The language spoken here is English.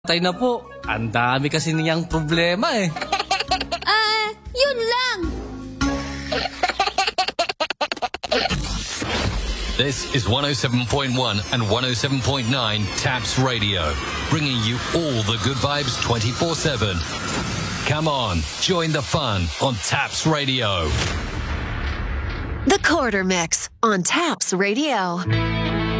Patay na po. Ang dami kasi niyang problema eh. Yun lang. This is 107.1 and 107.9 Taps Radio, bringing you all the good vibes 24/7. Come on, join the fun on Taps Radio. The Quarter Mix on Taps Radio.